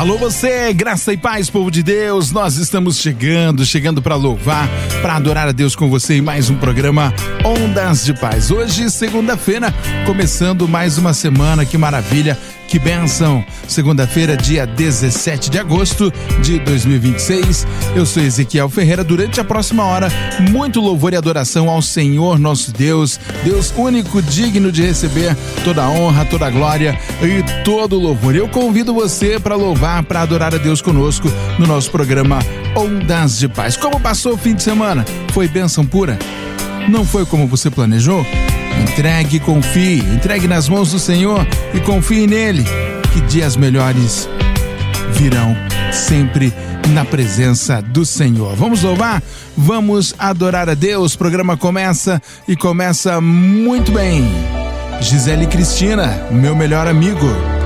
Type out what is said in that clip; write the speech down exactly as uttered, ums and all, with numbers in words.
Alô você, graça e paz, povo de Deus, nós estamos chegando, chegando para louvar, para adorar a Deus com você em mais um programa Ondas de Paz. Hoje, segunda-feira, começando mais uma semana, que maravilha, que bênção. Segunda-feira, dia dezessete de agosto de dois mil e vinte e seis, eu sou Ezequiel Ferreira. Durante a próxima hora, muito louvor e adoração ao Senhor nosso Deus, Deus único, digno de receber toda a honra, toda a glória e todo o louvor. Eu convido você para louvar, para adorar a Deus conosco no nosso programa Ondas de Paz. Como passou o fim de semana? Foi bênção pura? Não foi como você planejou? Entregue e confie, entregue nas mãos do Senhor e confie nele, que dias melhores virão sempre na presença do Senhor. Vamos louvar? Vamos adorar a Deus. O programa começa e começa muito bem. Gisele Cristina, meu melhor amigo.